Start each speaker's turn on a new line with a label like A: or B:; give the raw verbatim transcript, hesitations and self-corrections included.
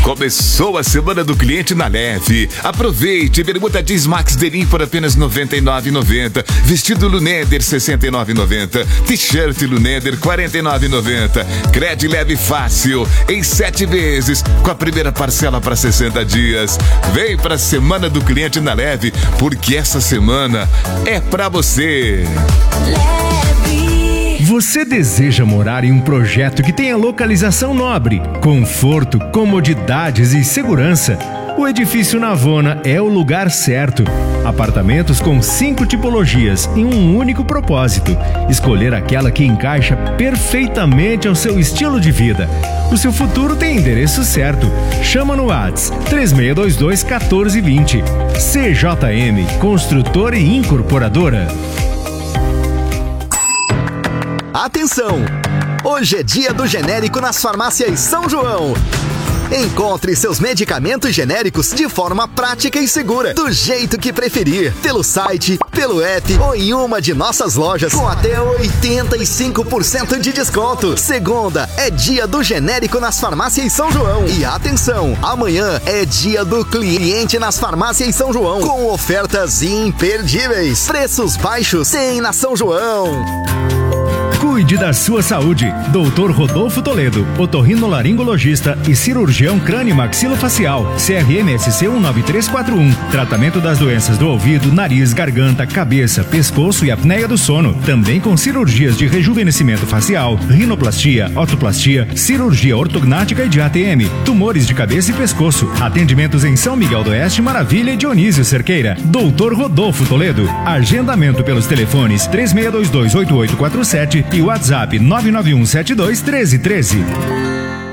A: Começou a semana do cliente na Leve. Aproveite, bermuda jeans Max Denim por apenas noventa e nove reais e noventa centavos. Vestido Luneder sessenta e nove reais e noventa centavos. T-shirt Luneder quarenta e nove reais e noventa centavos. Crédito leve fácil em sete vezes com a primeira parcela para sessenta dias. Vem para a semana do cliente na Leve, porque essa semana é para você.
B: Você deseja morar em um projeto que tenha localização nobre, conforto, comodidades e segurança? O Edifício Navona é o lugar certo. Apartamentos com cinco tipologias em um único propósito: escolher aquela que encaixa perfeitamente ao seu estilo de vida. O seu futuro tem endereço certo. Chama no WhatsApp três seis dois dois, um quatro dois zero. C J M, construtora e incorporadora.
C: Atenção! Hoje é dia do genérico nas farmácias São João. Encontre seus medicamentos genéricos de forma prática e segura, do jeito que preferir, pelo site, pelo app ou em uma de nossas lojas, com até oitenta e cinco por cento de desconto. Segunda é dia do genérico nas farmácias São João. E atenção, amanhã é dia do cliente nas farmácias São João, com ofertas imperdíveis. Preços baixos tem na São João.
B: Cuide da sua saúde. doutor Rodolfo Toledo, otorrinolaringologista e cirurgião crânio-maxilofacial. C R M S C um nove três quatro um. Tratamento das doenças do ouvido, nariz, garganta, cabeça, pescoço e apneia do sono. Também com cirurgias de rejuvenescimento facial, rinoplastia, otoplastia, cirurgia ortognática e de A T M, tumores de cabeça e pescoço. Atendimentos em São Miguel do Oeste, Maravilha e Dionísio Cerqueira. doutor Rodolfo Toledo. Agendamento pelos telefones três seis dois dois, oito oito quatro sete e WhatsApp nove nove um sete dois, um três um três.